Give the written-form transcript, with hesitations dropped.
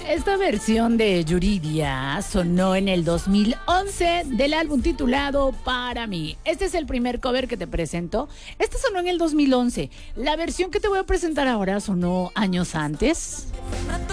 Esta versión de Yuridia sonó en el 2011 del álbum titulado Para mí. Este es el primer cover que te presento. Este sonó en el 2011. La versión que te voy a presentar ahora sonó años antes.